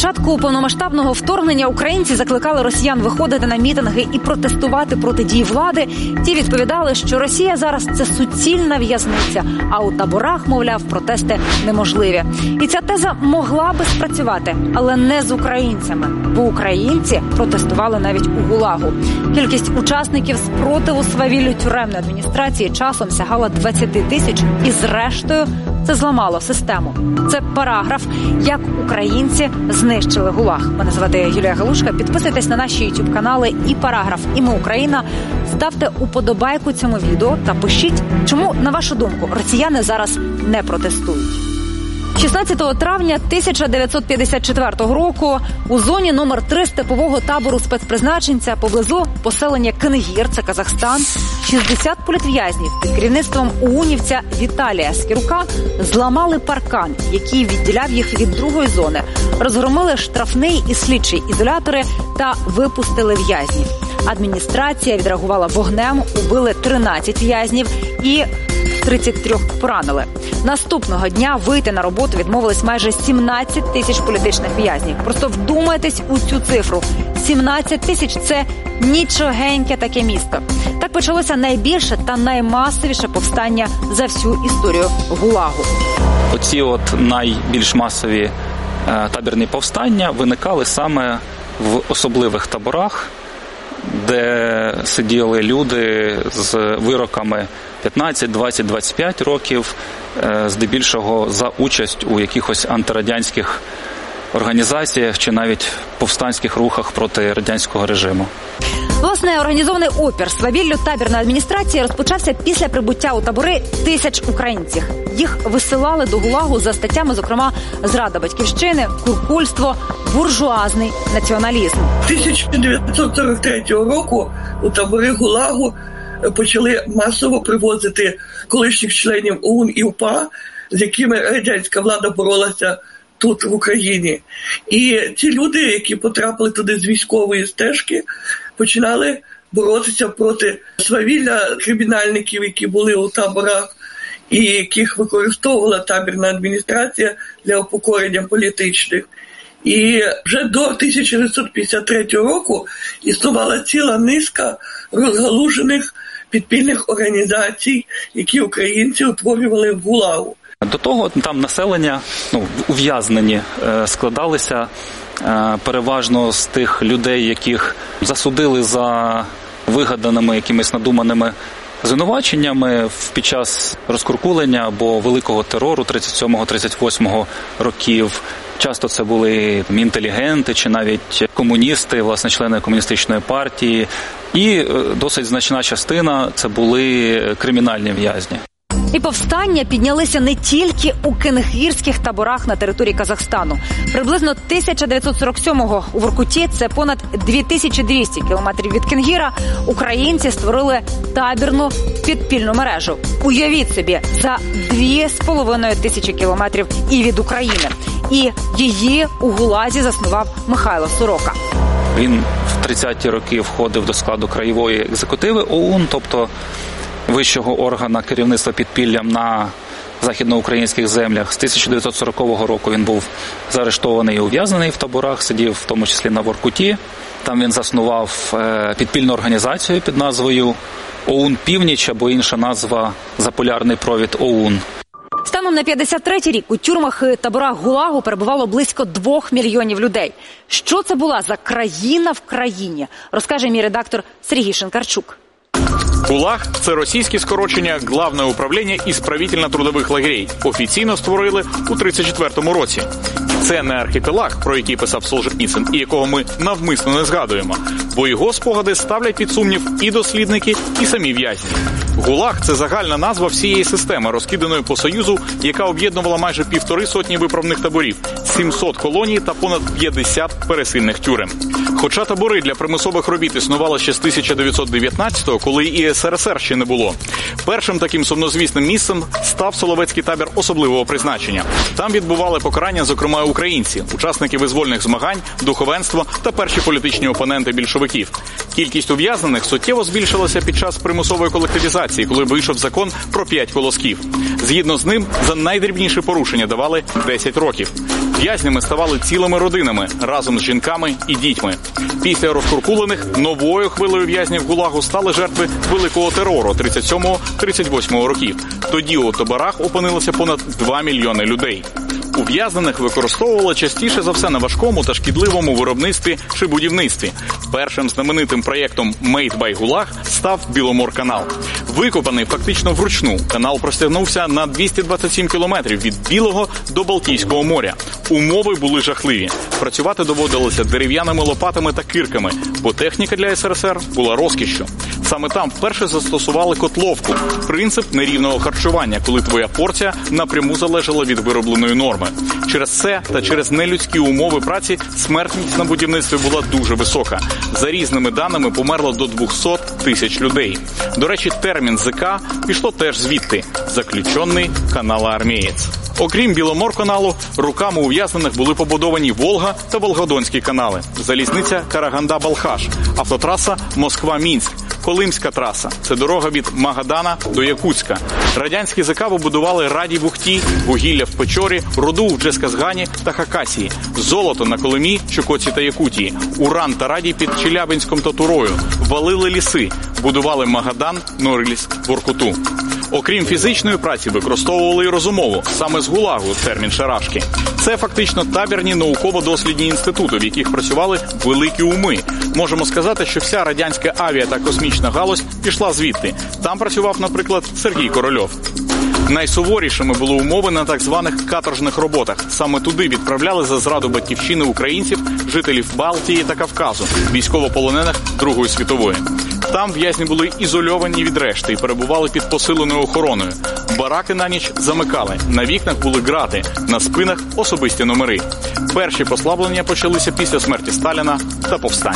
початку повномасштабного вторгнення українці закликали росіян виходити на мітинги і протестувати проти дій влади. Ті відповідали, що Росія зараз – це суцільна в'язниця, а у таборах, мовляв, протести неможливі. І ця теза могла би спрацювати, але не з українцями, бо українці протестували навіть у ГУЛАГу. Кількість учасників спротиву свавіллю тюремної адміністрації часом сягала 20 тисяч, і зрештою це зламало систему. Це параграф «Як українці знищили ГУЛАГ». Мене звати Юлія Галушка. Підписуйтесь на наші YouTube-канали і «Параграф», і «Ми Україна». Ставте уподобайку цьому відео та пишіть, чому, на вашу думку, росіяни зараз не протестують. 16 травня 1954 року у зоні номер 3 степового табору спецпризначенця поблизу поселення Кенгір, це Казахстан, 60 політв'язнів під керівництвом ОУНівця Віталія Скірука зламали паркан, який відділяв їх від другої зони, розгромили штрафний і слідчий ізолятори та випустили в'язнів. Адміністрація відреагувала вогнем, убили 13 в'язнів і 33 поранили. Наступного дня вийти на роботу відмовились майже 17 тисяч політичних в'язнів. Просто вдумайтесь у цю цифру. 17 тисяч – це нічогеньке таке місто. Так почалося найбільше та наймасовіше повстання за всю історію ГУЛАГу. Оці найбільш масові табірні повстання виникали саме в особливих таборах, де сиділи люди з вироками 15, 20, 25 років, здебільшого за участь у якихось антирадянських організаціях чи навіть повстанських рухах проти радянського режиму. Власне, організований опір свавіллю табірної адміністрації розпочався після прибуття у табори тисяч українців. Їх висилали до ГУЛАГу за статтями, зокрема, зрада батьківщини, куркульство, буржуазний націоналізм. 1943 року у табори ГУЛАГу почали масово привозити колишніх членів ОУН і УПА, з якими радянська влада боролася тут, в Україні. І ці люди, які потрапили туди з військової стежки, починали боротися проти свавілля кримінальників, які були у таборах, і яких використовувала табірна адміністрація для упокорення політичних. І вже до 1953 року існувала ціла низка розгалужених підпільних організацій, які українці утворювали в ГУЛАГу. До того там населення, ув'язнені, складалися переважно з тих людей, яких засудили за вигаданими якимись надуманими звинуваченнями під час розкуркулення або великого терору 37-38 років. Часто це були інтелігенти чи навіть комуністи, власне, члени комуністичної партії. І досить значна частина це були кримінальні в'язні. І повстання піднялися не тільки у кенгірських таборах на території Казахстану. Приблизно 1947-го у Воркуті, це понад 2200 кілометрів від Кенгіра, українці створили табірну підпільну мережу. Уявіть собі, за 2500 кілометрів і від України. І її у ГУЛАЗі заснував Михайло Сорока. Він в 30-ті роки входив до складу краєвої екзекутиви ОУН, тобто вищого органу керівництва підпіллям на західноукраїнських землях. З 1940 року він був заарештований і ув'язнений в таборах, сидів в тому числі на Воркуті. Там він заснував підпільну організацію під назвою ОУН Північ, або інша назва «Заполярний провід ОУН». Станом на 53-й рік у тюрмах і таборах ГУЛАГу перебувало близько 2 мільйонів людей. Що це була за країна в країні, розкаже мій редактор Сергій Шинкарчук. ГУЛАГ – це російське скорочення Главне управління ісправительно-трудових лагерей. Офіційно створили у 1934 році. Це не архіпелаг, про який писав Солженіцин, і якого ми навмисно не згадуємо, бо його спогади ставлять під сумнів і дослідники, і самі в'язні. ГУЛАГ – це загальна назва всієї системи, розкиданої по Союзу, яка об'єднувала майже 1,5 виправних таборів, 700 колоній та понад 50 пересильних тюрем. Хоча табори для примусових робіт існували ще з 1919-го, коли і СРСР ще не було. Першим таким сумнозвісним місцем став Соловецький табір особливого призначення. Там відбували покарання, зокрема, українці, учасники визвольних змагань, духовенство та перші політичні опоненти більшовиків. Кількість ув'язнених суттєво збільшилася під час примусової колективізації, коли вийшов закон про 5 колосків. Згідно з ним, за найдрібніші порушення давали 10 років. В'язнями ставали цілими родинами, разом з жінками і дітьми. Після розкуркулених новою хвилею в'язнів ГУЛАГу стали жертви великого терору 37-38 років. Тоді у таборах опинилося понад 2 мільйони людей. Ув'язнених використовували частіше за все на важкому та шкідливому виробництві чи будівництві. Першим знаменитим проєктом «Made by ГУЛАГ» став Біломорканал. Викопаний фактично вручну, канал простягнувся на 227 кілометрів від Білого до Балтійського моря. Умови були жахливі. Працювати доводилося дерев'яними лопатами та кирками, бо техніка для СРСР була розкішшю. Саме там вперше застосували котловку – принцип нерівного харчування, коли твоя порція напряму залежала від виробленої норми. Через це та через нелюдські умови праці смертність на будівництві була дуже висока. За різними даними померло до 200 тисяч людей. До речі, термін ЗК пішло теж звідти – заключений каналоармієць. Окрім Біломорканалу, руками ув'язнених були побудовані Волга та Волгодонські канали, залізниця Караганда-Балхаш, автотраса Москва-Мінськ, Колимська траса – це дорога від Магадана до Якутська. Радянські ЗК вибудували Раді-Бухті, вугілля в Печорі, руду в Джесказгані та Хакасії, золото на Колимі, Чукотці та Якутії, уран та радій під Челябинськом та Турою, валили ліси, будували Магадан, Норильськ, Воркуту. Окрім фізичної праці, використовували і розумову, саме з ГУЛАГу термін «шарашки». Це фактично табірні науково-дослідні інститути, в яких працювали великі уми. Можемо сказати, що вся радянська авіа та космічна галузь пішла звідти. Там працював, наприклад, Сергій Корольов. Найсуворішими були умови на так званих каторжних роботах. Саме туди відправляли за зраду батьківщини українців, жителів Балтії та Кавказу, військовополонених Другої світової. Там в'язні були ізольовані від решти і перебували під посиленою охороною. Бараки на ніч замикали, на вікнах були грати, на спинах особисті номери. Перші послаблення почалися після смерті Сталіна та повстань.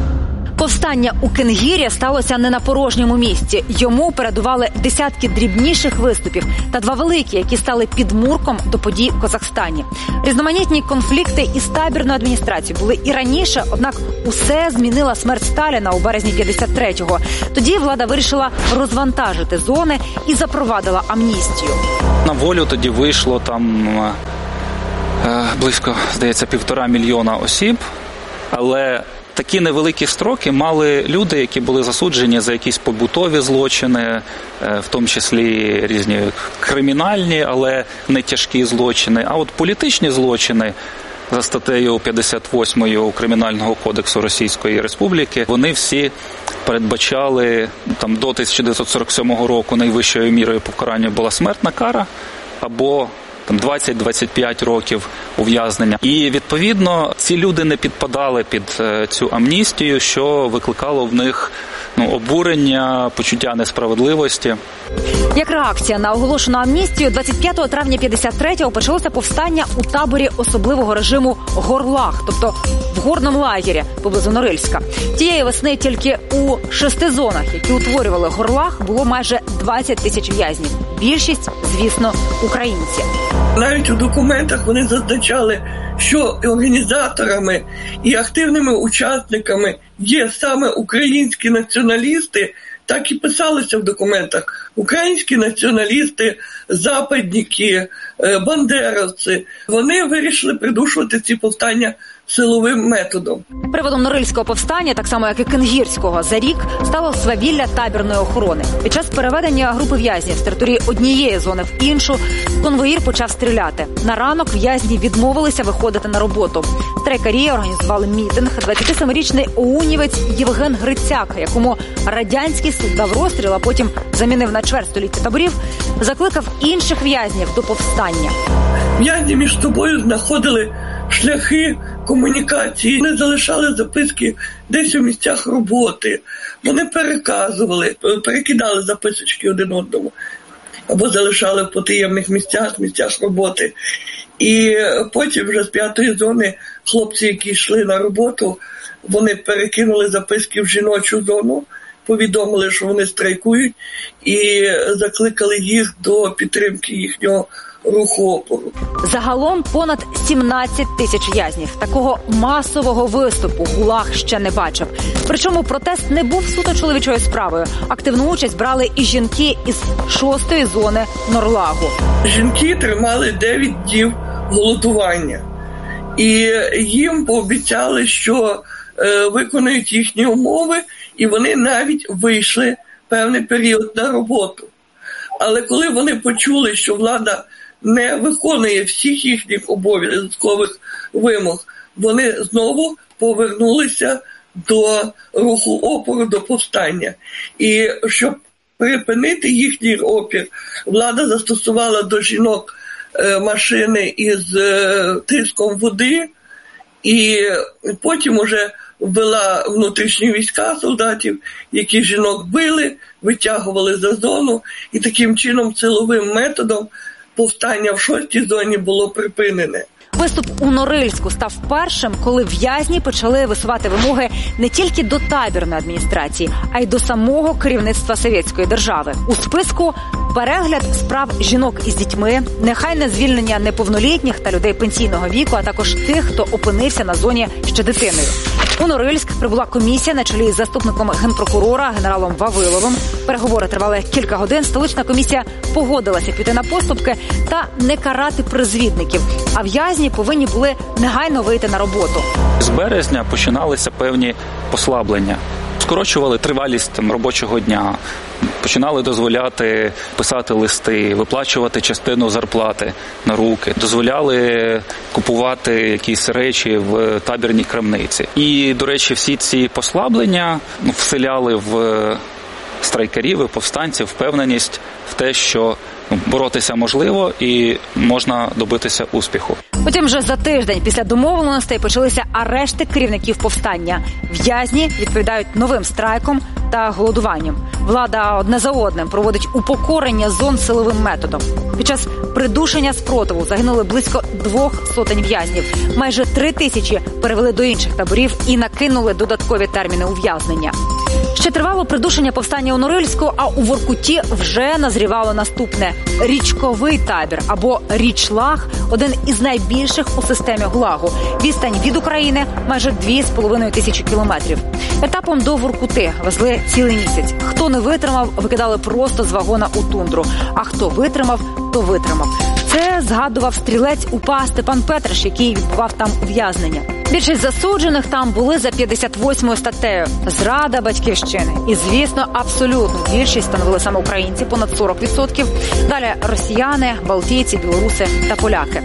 Повстання у Кенгірі сталося не на порожньому місці. Йому передували десятки дрібніших виступів та 2 великі, які стали підмурком до подій в Казахстані. Різноманітні конфлікти із табірною адміністрацією були і раніше, однак усе змінила смерть Сталіна у березні 53-го. Тоді влада вирішила розвантажити зони і запровадила амністію. На волю тоді вийшло там близько, здається, 1,5 мільйона осіб, але такі невеликі строки мали люди, які були засуджені за якісь побутові злочини, в тому числі різні кримінальні, але не тяжкі злочини. А от політичні злочини за статтею 58 Кримінального кодексу Російської Республіки, вони всі передбачали, там до 1947 року найвищою мірою покарання була смертна кара або 20-25 років ув'язнення. І, відповідно, ці люди не підпадали під цю амністію, що викликало в них обурення, почуття несправедливості. Як реакція на оголошену амністію, 25 травня 53-го почалося повстання у таборі особливого режиму «Горлаг», тобто в горному лагері поблизу Норильська. Тієї весни тільки у 6 зонах, які утворювали «Горлаг», було майже 20 тисяч в'язнів. Більшість, звісно, українці. Навіть у документах вони зазначали, що організаторами і активними учасниками є саме українські націоналісти, так і писалося в документах. Українські націоналісти, западники, бандеровці. Вони вирішили придушувати ці повстання силовим методом. Приводом Норильського повстання, так само як і Кенгірського, за рік стало свавілля табірної охорони. Під час переведення групи в'язнів з території однієї зони в іншу, конвоїр почав стріляти. На ранок в'язні відмовилися виходити на роботу. Страйкарі організували мітинг. 27-річний оунівець Євген Грицяк, якому радянський суд дав розстріл, а потім замінив на чверть століття таборів, закликав інших в'язнів до повстання. В'язні між собою знаходили шляхи комунікації, вони залишали записки десь у місцях роботи, вони переказували, перекидали записочки один одному, або залишали в потаємних місцях роботи. І потім вже з 5-ї зони хлопці, які йшли на роботу, вони перекинули записки в жіночу зону, повідомили, що вони страйкують, і закликали їх до підтримки їхнього руху опору. Загалом понад 17 тисяч в'язнів. Такого масового виступу ГУЛАГ ще не бачив. Причому протест не був суто чоловічою справою. Активну участь брали і жінки із 6-ї зони Норлагу. Жінки тримали 9 днів голодування. І їм пообіцяли, що виконують їхні умови, і вони навіть вийшли певний період на роботу. Але коли вони почули, що влада не виконує всіх їхніх обов'язкових вимог, вони знову повернулися до руху опору, до повстання. І щоб припинити їхній опір, влада застосувала до жінок машини із тиском води, і потім уже ввела внутрішні війська солдатів, які жінок били, витягували за зону, і таким чином силовим методом повстання в 6-й зоні було припинене. Виступ у Норильську став першим, коли в'язні почали висувати вимоги не тільки до табірної адміністрації, а й до самого керівництва Совєтської держави. У списку перегляд справ жінок із дітьми, нехайне звільнення неповнолітніх та людей пенсійного віку, а також тих, хто опинився на зоні ще дитиною. У Норильськ прибула комісія на чолі з заступником генпрокурора генералом Вавиловим. Переговори тривали кілька годин. Столична комісія погодилася піти на поступки та не карати призвідників, а в'язні повинні були негайно вийти на роботу. З березня починалися певні послаблення. Скорочували тривалість робочого дня, починали дозволяти писати листи, виплачувати частину зарплати на руки, дозволяли купувати якісь речі в табірній крамниці. І, до речі, всі ці послаблення вселяли в страйкарів і повстанців впевненість в те, що боротися можливо і можна добитися успіху. Потім вже за тиждень після домовленостей почалися арешти керівників повстання. В'язні відповідають новим страйком та голодуванням. Влада одне за одним проводить упокорення зон силовим методом. Під час придушення спротиву загинули близько 200 в'язнів. Майже 3000 перевели до інших таборів і накинули додаткові терміни ув'язнення. Ще тривало придушення повстання у Норильську, а у Воркуті вже назрівало наступне – річковий табір або Річлаг – один із найбільших у системі ГУЛАГу. Відстань від України – майже 2500 кілометрів. Етапом до Воркути везли цілий місяць. Хто не витримав, викидали просто з вагона у тундру, а хто витримав, то витримав. Це згадував стрілець УПА Степан Петриш, який відбував там ув'язнення. Більшість засуджених там були за 58-ю статтею – зрада батьківщини. І, звісно, абсолютну більшість становили саме українці – понад 40%. Далі росіяни, балтійці, білоруси та поляки.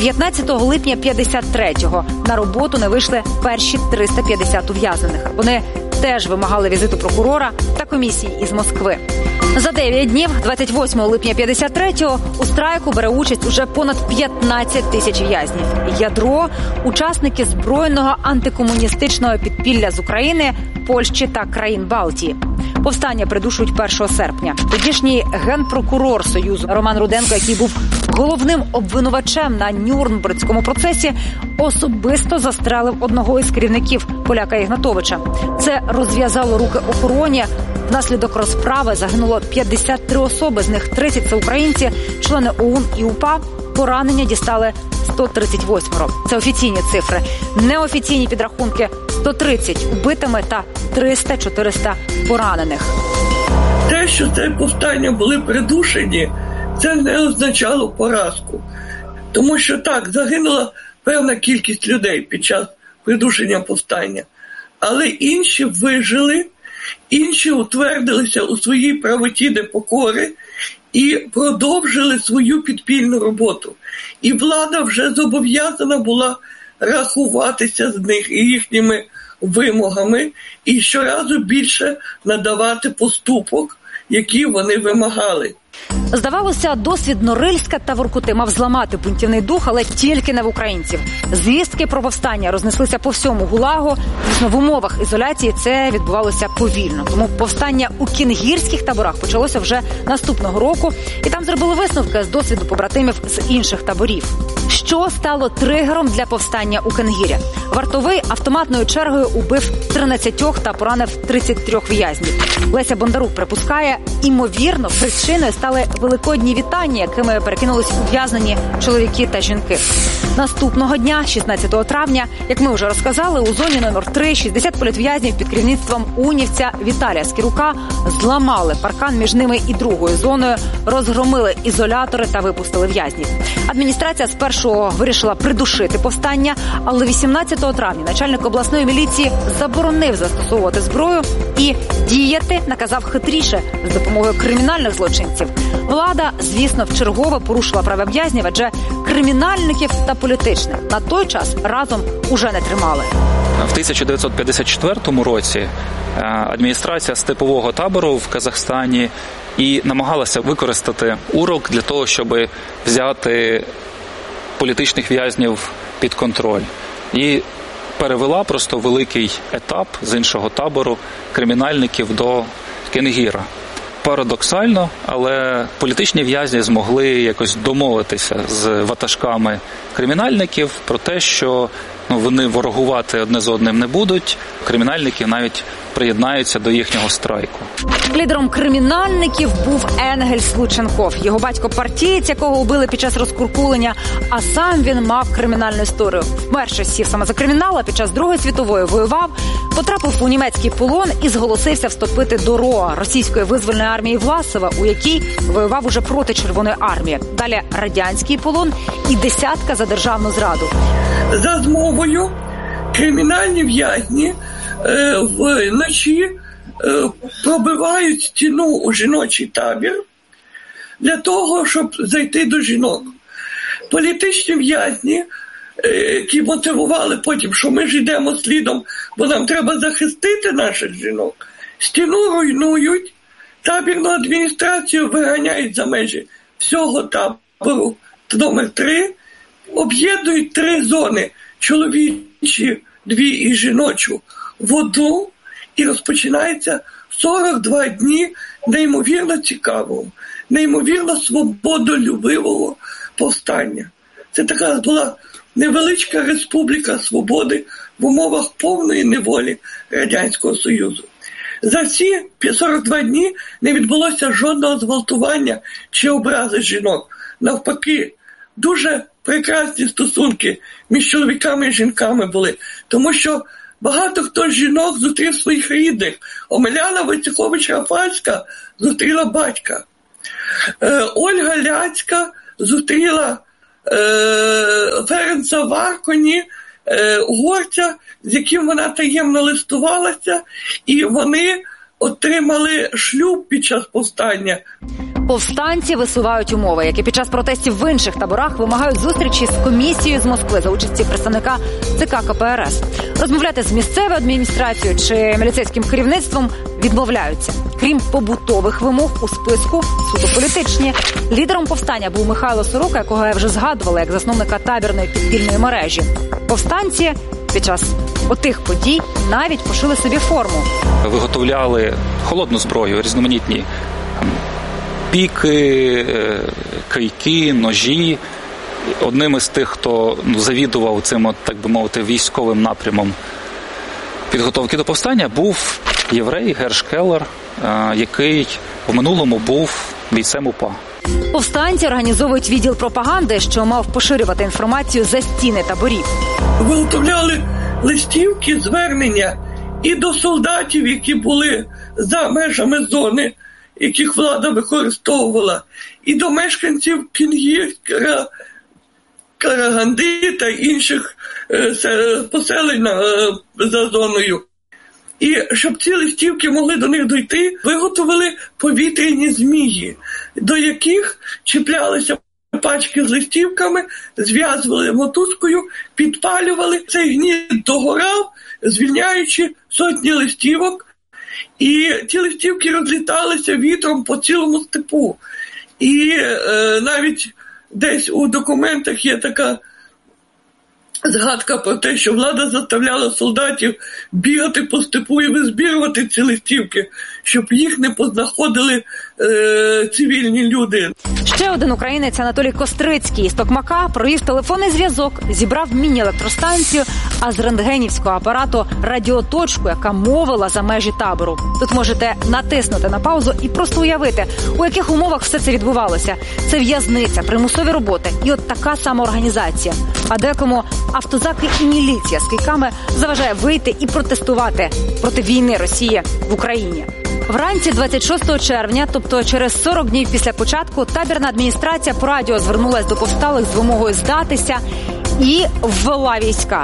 19 липня 53-го на роботу не вийшли перші 350 ув'язнених. Вони теж вимагали візиту прокурора та комісії із Москви. За 9 днів, 28 липня 53-го, у страйку бере участь уже понад 15 тисяч в'язнів. Ядро – учасники збройного антикомуністичного підпілля з України, Польщі та країн Балтії. Повстання придушують 1 серпня. Тодішній генпрокурор Союзу Роман Руденко, який був головним обвинувачем на Нюрнберзькому процесі, особисто застрелив одного із керівників поляка Ігнатовича. Це розв'язало руки охороні. Внаслідок розправи загинуло 53 особи, з них 30 – це українці, члени ОУН і УПА. Поранення дістали 138. Це офіційні цифри. Неофіційні підрахунки – 130 убитими та 300-400 поранених. Те, що це повстання були придушені, це не означало поразку. Тому що так, загинула певна кількість людей під час придушення повстання. Але інші вижили, інші утвердилися у своїй правоті непокори і продовжили свою підпільну роботу. І влада вже зобов'язана була рахуватися з них і їхніми вимогами, і щоразу більше надавати поступок, які вони вимагали. Здавалося, досвід Норильська та Воркути мав зламати бунтівний дух, але тільки не в українців. Звістки про повстання рознеслися по всьому ГУЛАГу. Звісно, в умовах ізоляції це відбувалося повільно. Тому повстання у кінгірських таборах почалося вже наступного року. І там зробили висновки з досвіду побратимів з інших таборів. Що стало тригером для повстання у Кінгірі? Вартовий автоматною чергою убив 13 та поранив 33 в'язнів. Леся Бондарук припускає, імовірно, причиною стали великодні вітання, якими перекинулись ув'язнені чоловіки та жінки. Наступного дня, 16 травня, як ми вже розказали, у зоні номер 3 60 політв'язнів під керівництвом унівця Віталія Скірука зламали паркан між ними і другою зоною, розгромили ізолятори та випустили в'язнів. Адміністрація спершу вирішила придушити повстання, але 18 травня начальник обласної міліції заборонив застосовувати зброю і діяти наказав хитріше з допомогою кримінальних злочинців. Влада, звісно, вчергове порушила права в'язнів, адже кримінальників та політичних на той час разом уже не тримали. В 1954 році адміністрація степового табору в Казахстані і намагалася використати урок для того, щоб взяти політичних в'язнів під контроль. І перевела просто великий етап з іншого табору кримінальників до Кінгіра. Парадоксально, але політичні в'язні змогли якось домовитися з ватажками кримінальників про те, що вони ворогувати одне з одним не будуть. Кримінальники навіть приєднаються до їхнього страйку. Лідером кримінальників був Енгельс Лученков. Його батько партієць, якого убили під час розкуркулення, а сам він мав кримінальну історію. Вперше сів саме за кримінал, а під час Другої світової воював, потрапив у німецький полон і зголосився вступити до РОА, російської визвольної армії Власова, у якій воював уже проти Червоної армії. Далі радянський полон і десятка за державну зраду. За змовою кримінальні в'язні вночі пробивають стіну у жіночий табір для того, щоб зайти до жінок. Політичні в'язні, які мотивували потім, що ми ж йдемо слідом, бо нам треба захистити наших жінок, стіну руйнують, табірну адміністрацію виганяють за межі всього табору номер 3, об'єднують 3 зони – чоловічі, 2 і жіночу – в одну, і розпочинається 42 дні неймовірно цікавого, неймовірно свободолюбивого повстання. Це така була невеличка республіка свободи в умовах повної неволі Радянського Союзу. За ці 42 дні не відбулося жодного зґвалтування чи образи жінок. Навпаки, дуже прекрасні стосунки між чоловіками і жінками були, тому що багато хто з жінок зустрів своїх рідних. Омеляна Войцехович-Рафальська зустріла батька. Ольга Ляцька зустріла Ференца Варконі, угорця, з яким вона таємно листувалася, і вони отримали шлюб під час повстання. Повстанці висувають умови, які під час протестів в інших таборах вимагають зустрічі з комісією з Москви за участі представника ЦК КПРС. Розмовляти з місцевою адміністрацією чи міліцейським керівництвом відмовляються. Крім побутових вимог, у списку суто політичні. Лідером повстання був Михайло Сорока, якого я вже згадувала як засновника табірної підпільної мережі. Повстанці під час отих подій навіть пошили собі форму. Виготовляли холодну зброю, різноманітні піки, кийки, ножі. Одним із тих, хто завідував цим, так би мовити, військовим напрямом підготовки до повстання, був єврей Герш Келлер, який в минулому був бійцем УПА. Повстанці організовують відділ пропаганди, що мав поширювати інформацію за стіни таборів. Виготовляли листівки, звернення і до солдатів, які були за межами зони, яких влада використовувала, і до мешканців Кінгіра, Караганди та інших поселень за зоною. І щоб ці листівки могли до них дойти, виготовили повітряні змії, до яких чіплялися пачки з листівками, зв'язували мотузкою, підпалювали. Цей гніт догорав, звільняючи сотні листівок. І ці листівки розліталися вітром по цілому степу. І навіть десь у документах є така згадка про те, що влада заставляла солдатів бігати по степу і визбірювати ці листівки, щоб їх не познаходили цивільні люди. Ще один українець Анатолій Кострицький із Токмака провів телефонний зв'язок, зібрав міні-електростанцію, а з рентгенівського апарату радіоточку, яка мовила за межі табору. Тут можете натиснути на паузу і просто уявити, у яких умовах все це відбувалося. Це в'язниця, примусові роботи і от така сама організація. А декому автозаки і міліція з кийками заважає вийти і протестувати проти війни Росії в Україні. Вранці 26 червня, тобто через 40 днів після початку, табірна адміністрація по радіо звернулась до повсталих з вимогою здатися і ввела війська.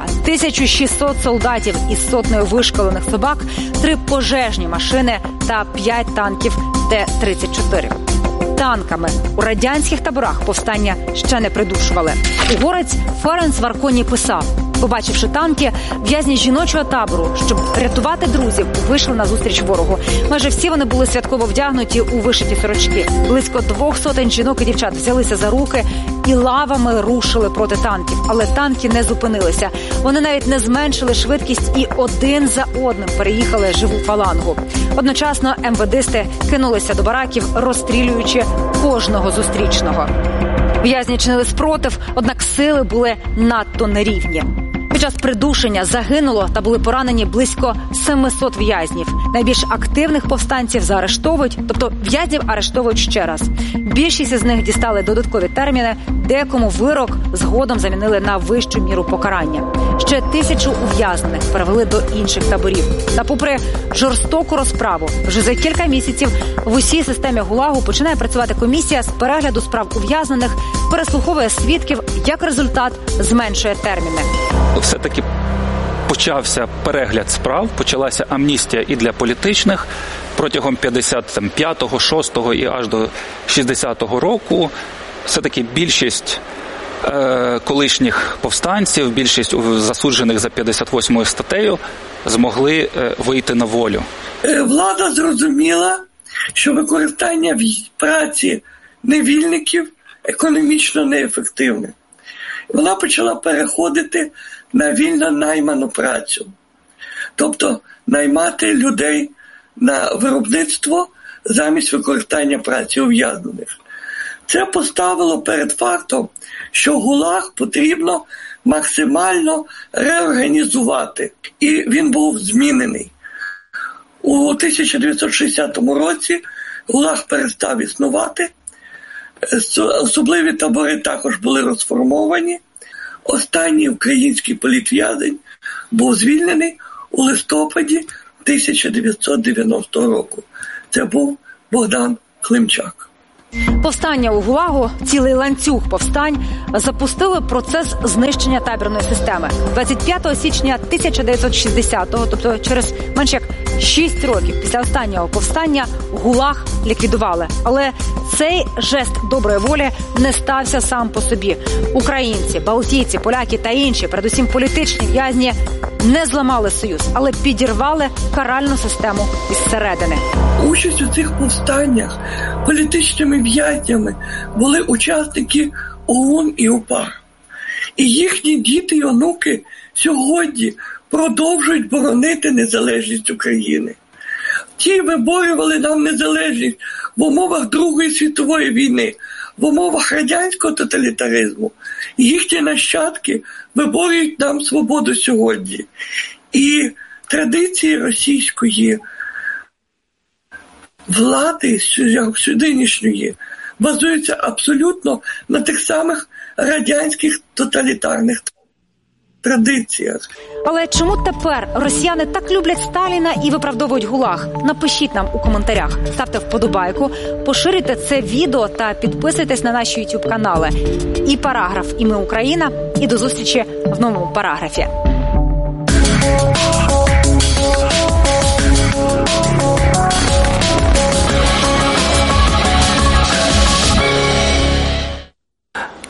1600 солдатів із сотнею вишколених собак, 3 пожежні машини та 5 танків Т-34. Танками у радянських таборах повстання ще не придушували. Угорець Ференц Варконій писав: побачивши танки, в'язні жіночого табору, щоб рятувати друзів, вийшли на зустріч ворогу. Майже всі вони були святково вдягнуті у вишиті сорочки. Близько 200 жінок і дівчат взялися за руки і лавами рушили проти танків. Але танки не зупинилися. Вони навіть не зменшили швидкість і один за одним переїхали живу фалангу. Одночасно МВДисти кинулися до бараків, розстрілюючи кожного зустрічного. В'язні чинили спротив, однак сили були надто нерівні. Під час придушення загинуло та були поранені близько 700 в'язнів. Найбільш активних повстанців заарештовують, тобто в'язнів арештовують ще раз. Більшість із них дістали додаткові терміни, декому вирок згодом замінили на вищу міру покарання. Ще 1000 ув'язнених перевели до інших таборів. Та попри жорстоку розправу, вже за кілька місяців в усій системі ГУЛАГу починає працювати комісія з перегляду справ ув'язнених, переслуховує свідків, як результат зменшує терміни. Все-таки почався перегляд справ, почалася амністія і для політичних. Протягом 55-го, 6-го і аж до 60-го року все-таки більшість колишніх повстанців, більшість засуджених за 58-ю статтею змогли вийти на волю. Влада зрозуміла, що використання праці невільників економічно неефективне. Вона почала переходити на вільно найману працю. Тобто наймати людей на виробництво замість використання праці ув'язнених. Це поставило перед фактом, що ГУЛАГ потрібно максимально реорганізувати. І він був змінений. У 1960 році ГУЛАГ перестав існувати. Особливі табори також були розформовані. Останній український політв'язень був звільнений у листопаді 1990 року. Це був Богдан Климчак. Повстання у ГУЛАГу, цілий ланцюг повстань, запустили процес знищення табірної системи. 25 січня 1960-го, тобто через менш як 6 років після останнього повстання, ГУЛАГ ліквідували. Але цей жест доброї волі не стався сам по собі. Українці, балтійці, поляки та інші, передусім політичні в'язні, не зламали союз, але підірвали каральну систему із-середини. Участь у цих повстаннях політичними в'язнями були учасники ОУН і УПА. І їхні діти і онуки сьогодні продовжують боронити незалежність України. Ті виборювали нам незалежність в умовах Другої світової війни, в умовах радянського тоталітаризму. Їхні нащадки виборюють нам свободу сьогодні. І традиції російської влади сьогоднішньої базуються абсолютно на тих самих радянських тоталітарних традиціях. Але чому тепер росіяни так люблять Сталіна і виправдовують ГУЛАГ? Напишіть нам у коментарях, ставте вподобайку, поширюйте це відео та підписуйтесь на наші YouTube-канали. І параграф «І ми Україна», і до зустрічі в новому параграфі.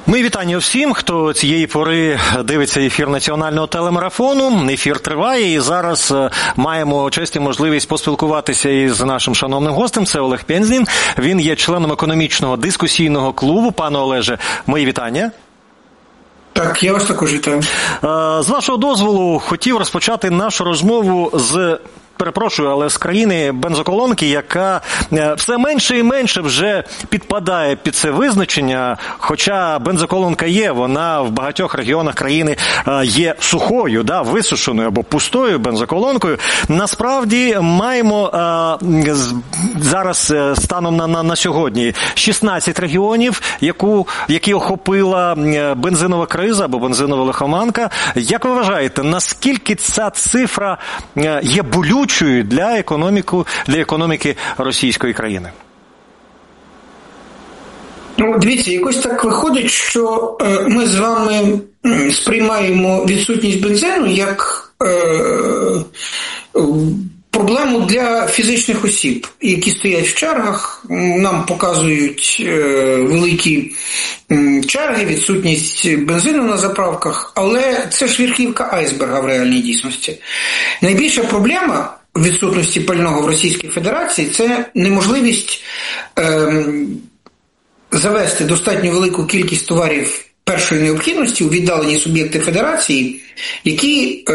Мої вітання всім, хто цієї пори дивиться ефір національного телемарафону. Ефір триває, і зараз маємо честь і можливість поспілкуватися із нашим шановним гостем. Це Олег Пензін. Він є членом економічного дискусійного клубу. Пане Олеже, мої вітання. Так, я вас також вітаю. З вашого дозволу хотів розпочати нашу розмову з... Перепрошую, але з країни бензоколонки, яка все менше і менше вже підпадає під це визначення, хоча бензоколонка є, вона в багатьох регіонах країни є сухою, висушеною або пустою бензоколонкою. Насправді маємо зараз станом на сьогодні 16 регіонів, які охопила бензинова криза або бензинова лихоманка. Як ви вважаєте, наскільки ця цифра є болючою для економіки російської країни? Дивіться, якось так виходить, що ми з вами сприймаємо відсутність бензину як проблему для фізичних осіб, які стоять в чергах. Нам показують великі черги, відсутність бензину на заправках, але це ж верхівка айсберга в реальній дійсності. Найбільша проблема відсутності пального в Російській Федерації – це неможливість завести достатньо велику кількість товарів першої необхідності у віддалені суб'єкти Федерації, які,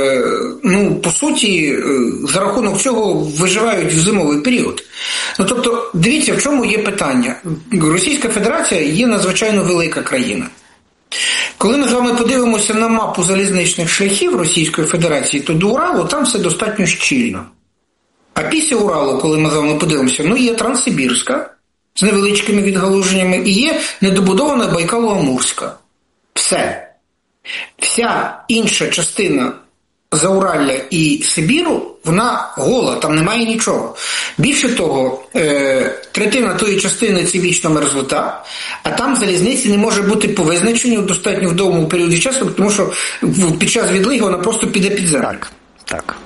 по суті, за рахунок цього виживають в зимовий період. Тобто, дивіться, в чому є питання. Російська Федерація є надзвичайно велика країна. Коли ми з вами подивимося на мапу залізничних шляхів Російської Федерації, то до Уралу там все достатньо щільно. А після Уралу, коли ми з вами подивимося, є Транссибірська з невеличкими відгалуженнями і є недобудована Байкало-Амурська. Все. Вся інша частина Зауралля і Сибіру, вона гола, там немає нічого. Більше того, третина тої частини – це вічна мерзлота, а там залізниці не може бути по визначенню достатньо в довгому періоді часу, тому що під час відлиги вона просто піде під землю. Так.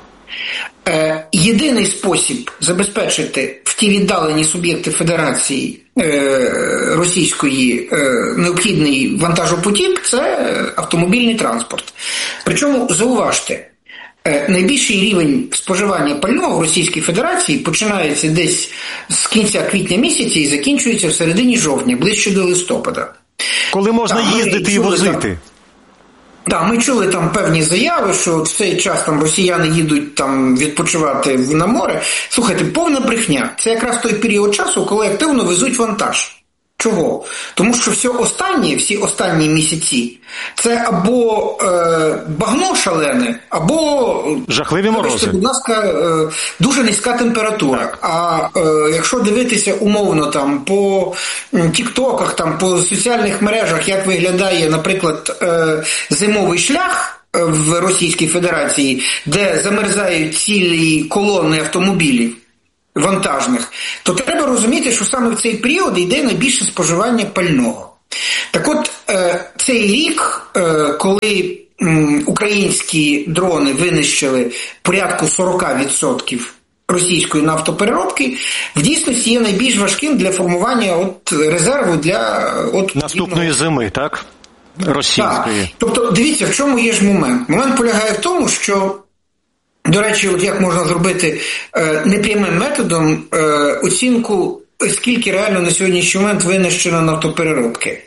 Єдиний спосіб забезпечити в ті віддалені суб'єкти Федерації російської необхідний вантажопотік – це автомобільний транспорт. Причому, зауважте, найбільший рівень споживання пального в Російській Федерації починається десь з кінця квітня місяця і закінчується в середині жовтня, ближче до листопада. Коли можна їздити і возити. Так, ми чули там певні заяви, що в цей час там росіяни їдуть там відпочивати на море. Слухайте, повна брехня. Це якраз той період часу, коли активно везуть вантаж. Чого? Тому що всі останні місяці це або багно шалене, або жахливі морози. Будь ласка, дуже низька температура. А якщо дивитися умовно там по тіктоках, там по соціальних мережах, як виглядає, наприклад, зимовий шлях в Російській Федерації, де замерзають цілі колони автомобілів вантажних, то треба розуміти, що саме в цей період йде найбільше споживання пального. Так от, цей рік, коли українські дрони винищили порядку 40% російської нафтопереробки, в дійсності є найбільш важким для формування резерву для наступної зими, так? Російської. Так. Тобто, дивіться, в чому є ж момент. Момент полягає в тому, що, до речі, як можна зробити непрямим методом оцінку, скільки реально на сьогоднішній момент винищено нафтопереробки.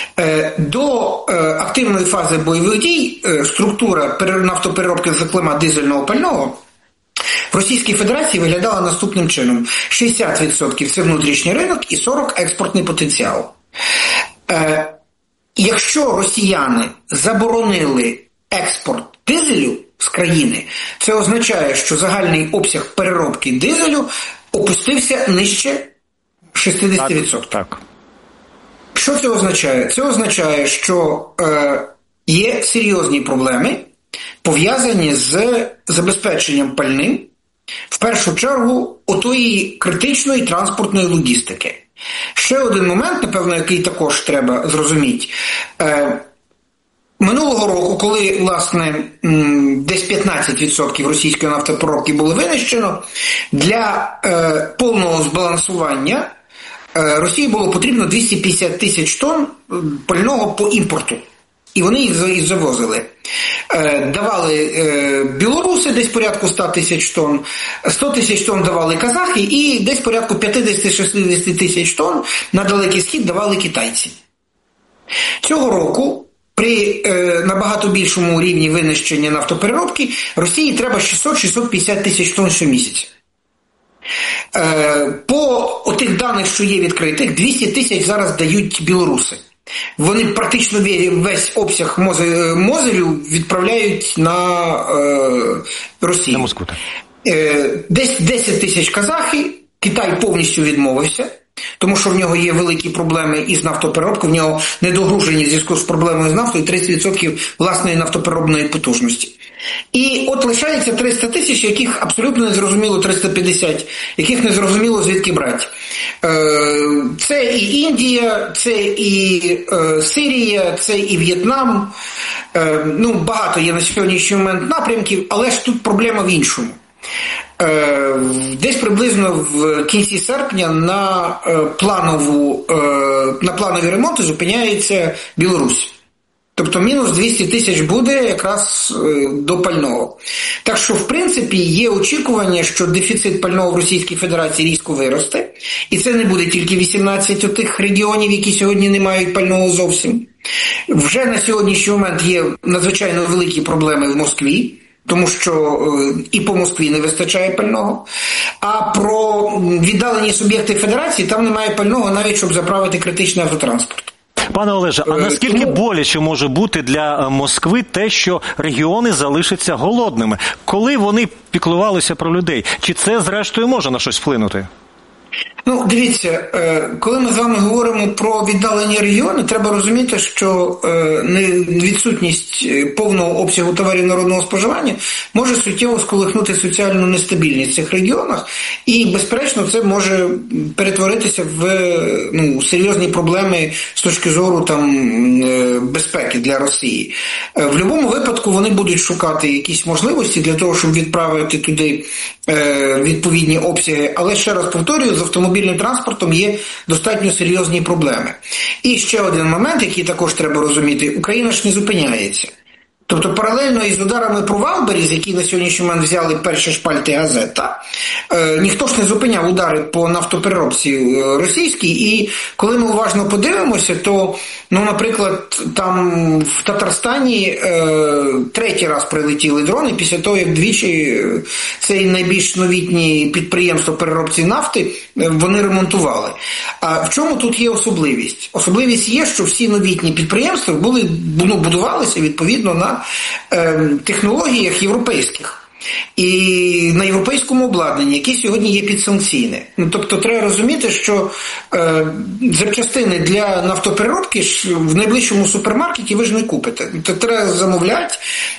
До активної фази бойових дій структура нафтопереробки, зокрема дизельного пального, в Російській Федерації виглядала наступним чином. 60% – це внутрішній ринок і 40% – експортний потенціал. Якщо росіяни заборонили експорт дизелю з країни, це означає, що загальний обсяг переробки дизелю опустився нижче 60%. Так. Що це означає? Це означає, що є серйозні проблеми, пов'язані з забезпеченням пальним, в першу чергу, отої критичної транспортної логістики. Ще один момент, напевно, який також треба зрозуміти. Минулого року, коли, власне, десь 15% російської нафтопереробки було винищено, для повного збалансування Росії було потрібно 250 тисяч тонн пального по імпорту. І вони їх завозили. Давали білоруси десь порядку 100 тисяч тонн, 100 тисяч тонн давали казахи і десь порядку 50-60 тисяч тонн на Далекий Схід давали китайці. Цього року при набагато більшому рівні винищення нафтопереробки Росії треба 600-650 тисяч тонн щомісяця. По тих даних, що є відкритих, 200 тисяч зараз дають білоруси. Вони практично весь обсяг мозелю відправляють на Росію. На Москву. Десь 10 тисяч казахи, Китай повністю відмовився, тому що в нього є великі проблеми із нафтопереробкою, в нього недогружені в зв'язку з проблемою з нафтою 30% власної нафтопереробної потужності. І от лишається 300 тисяч, яких абсолютно не зрозуміло, 350, яких не зрозуміло звідки брати. Це і Індія, це і Сирія, це і В'єтнам. Багато є на сьогоднішній момент напрямків, але ж тут проблема в іншому. Десь приблизно в кінці серпня на планові ремонти зупиняється Білорусь. Тобто мінус 200 тисяч буде якраз до пального. Так що, в принципі, є очікування, що дефіцит пального в Російській Федерації різко виросте. І це не буде тільки 18 тих регіонів, які сьогодні не мають пального зовсім. Вже на сьогоднішній момент є надзвичайно великі проблеми в Москві, тому що і по Москві не вистачає пального. А про віддалені суб'єкти Федерації там немає пального навіть, щоб заправити критичний автотранспорт. Пане Олеже, а наскільки боляче може бути для Москви те, що регіони залишаться голодними? Коли вони піклувалися про людей? Чи це, зрештою, може на щось вплинути? Дивіться, коли ми з вами говоримо про віддалені регіони, треба розуміти, що відсутність повного обсягу товарів народного споживання може суттєво сколихнути соціальну нестабільність в цих регіонах, і, безперечно, це може перетворитися в серйозні проблеми з точки зору безпеки для Росії. В будь-якому випадку вони будуть шукати якісь можливості для того, щоб відправити туди відповідні обсяги, але, ще раз повторюю, з автомобільним транспортом є достатньо серйозні проблеми. І ще один момент, який також треба розуміти, Україна ж не зупиняється. Тобто паралельно із ударами по Валберіз, які на сьогоднішній момент взяли перші шпальти газет, ніхто ж не зупиняв удари по нафтопереробці російській, і коли ми уважно подивимося, то, наприклад, там в Татарстані третій раз прилетіли дрони, після того, як двічі цей найбільш новітні підприємство переробці нафти вони ремонтували. А в чому тут є особливість? Особливість є, що всі новітні підприємства будувалися відповідно на технологіях європейських і на європейському обладнанні, яке сьогодні є підсанкційне. Тобто треба розуміти, що запчастини для нафтопереробки ж в найближчому супермаркеті ви ж не купите. Тобто треба замовляти,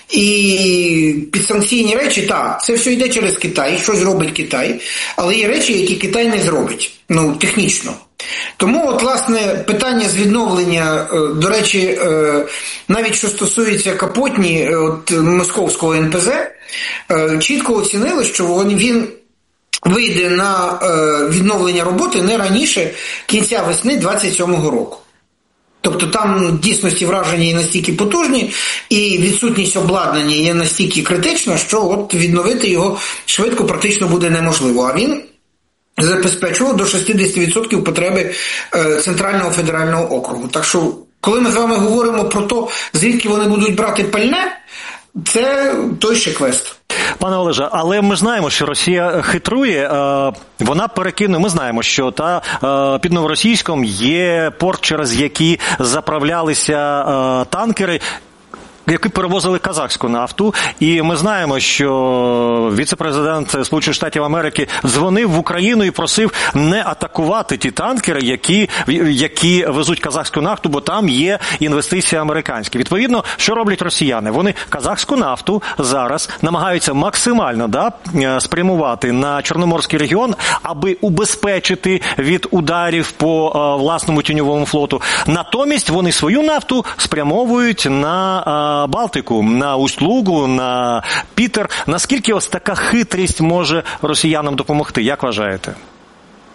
і підсанкційні речі, це все йде через Китай, щось робить Китай, але є речі, які Китай не зробить, технічно. Тому, власне, питання з відновлення, до речі, навіть що стосується Капотні, московського НПЗ, чітко оцінили, що він вийде на відновлення роботи не раніше кінця весни 27-го року. Тобто там в дійсності враження є настільки потужні, і відсутність обладнання є настільки критична, що відновити його швидко практично буде неможливо. А він забезпечував до 60% потреби Центрального федерального округу. Так що, коли ми з вами говоримо про те, звідки вони будуть брати пальне, це той ще квест. Пане Олеже, але ми знаємо, що Росія хитрує, вона перекине, ми знаємо, що під Новоросійськом є порт, через який заправлялися танкери, які перевозили казахську нафту, і ми знаємо, що віце-президент Сполучених Штатів Америки дзвонив в Україну і просив не атакувати ті танкери, які везуть казахську нафту, бо там є інвестиції американські. Відповідно, що роблять росіяни? Вони казахську нафту зараз намагаються максимально спрямувати на Чорноморський регіон, аби убезпечити від ударів по власному тіньовому флоту. Натомість вони свою нафту спрямовують на Балтику, на Усть-Лугу, на Пітер. Наскільки ось така хитрість може росіянам допомогти? Як вважаєте?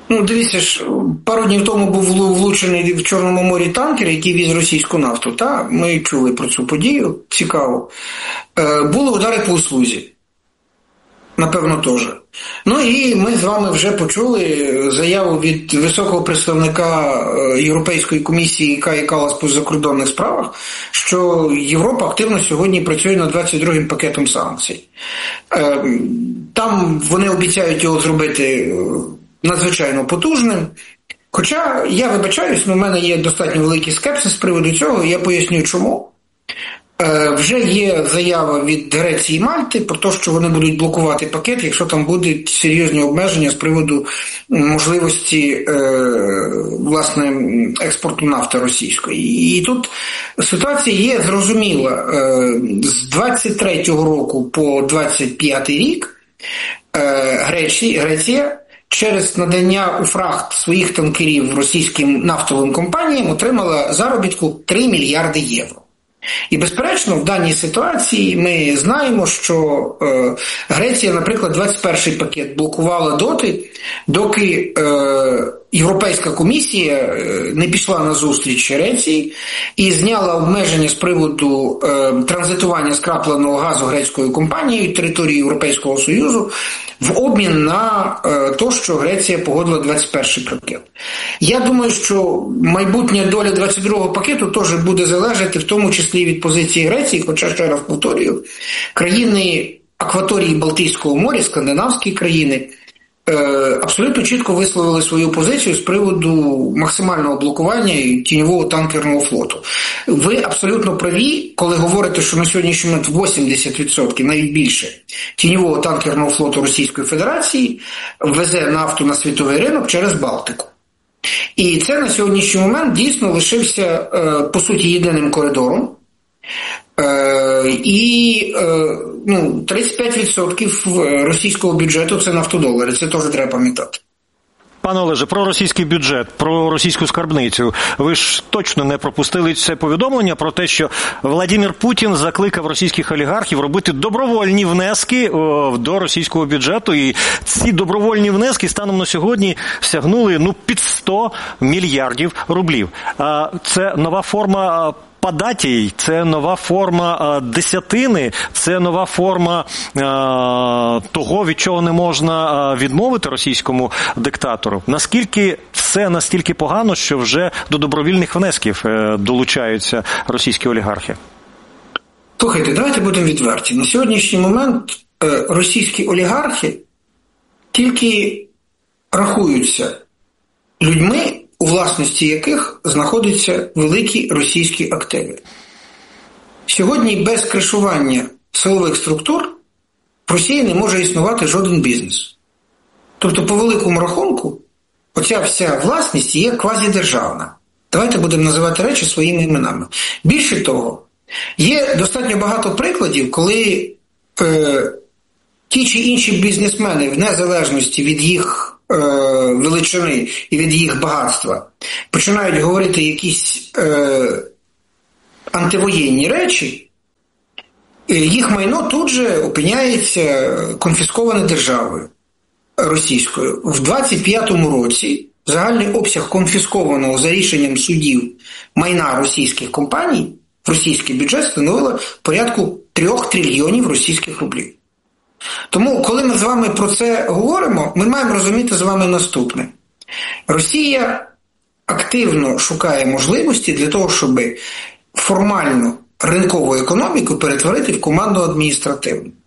Дивіться ж, пару днів тому був влучений в Чорному морі танкер, який віз російську нафту. Ми чули про цю подію, цікаво. Були удари по услузі. Напевно, теж. І ми з вами вже почули заяву від високого представника Європейської комісії Каї Каллас по закордонних справах, що Європа активно сьогодні працює над 22-м пакетом санкцій. Там вони обіцяють його зробити надзвичайно потужним. Хоча, я вибачаюсь, в мене є достатньо великий скепсис з приводу цього, і я поясню чому. Вже є заява від Греції і Мальти про те, що вони будуть блокувати пакет, якщо там будуть серйозні обмеження з приводу можливості власне експорту нафти російської. І тут ситуація є зрозуміла. З 23-го року по 25-й рік Греція через надання у фрахт своїх танкерів російським нафтовим компаніям отримала заробітку 3 мільярди євро. І, безперечно, в даній ситуації ми знаємо, що Греція, наприклад, 21-й пакет блокувала доти, доки Європейська комісія не пішла на зустріч Греції і зняла обмеження з приводу транзитування скрапленого газу грецькою компанією території Європейського Союзу в обмін на те, що Греція погодила 21-й пакет. Я думаю, що майбутня доля 22-го пакету теж буде залежати в тому числі від позиції Греції, хоча, ще раз повторюю, країни акваторії Балтійського моря, скандинавські країни, абсолютно чітко висловили свою позицію з приводу максимального блокування тіньового танкерного флоту. Ви абсолютно праві, коли говорите, що на сьогоднішній момент 80%, навіть більше, тіньового танкерного флоту Російської Федерації везе нафту на світовий ринок через Балтику. І це на сьогоднішній момент дійсно лишився, по суті, єдиним коридором. І 35% російського бюджету – це нафтодолари, це теж треба пам'ятати. Пане Олеже, про російський бюджет, про російську скарбницю. Ви ж точно не пропустили це повідомлення про те, що Владимир Путін закликав російських олігархів робити добровольні внески до російського бюджету. І ці добровольні внески станом на сьогодні сягнули під 100 мільярдів рублів. Це нова форма податій, це нова форма десятини, це нова форма того, від чого не можна відмовити російському диктатору. Наскільки все настільки погано, що вже до добровільних внесків долучаються російські олігархи? Слухайте, давайте будемо відверті. На сьогоднішній момент російські олігархи тільки рахуються людьми, у власності яких знаходяться великі російські активи. Сьогодні без кришування силових структур в Росії не може існувати жоден бізнес. Тобто, по великому рахунку, оця вся власність є квазідержавна. Давайте будемо називати речі своїми іменами. Більше того, є достатньо багато прикладів, коли ті чи інші бізнесмени, в незалежності від їх величини і від їх багатства, починають говорити якісь антивоєнні речі, їх майно тут же опиняється конфісковане державою російською. В 25-му році загальний обсяг конфіскованого за рішенням судів майна російських компаній в російський бюджет становило порядку 3 трильйонів російських рублів. Тому, коли ми з вами про це говоримо, ми маємо розуміти з вами наступне. Росія активно шукає можливості для того, щоб формально ринкову економіку перетворити в командно-адміністративну.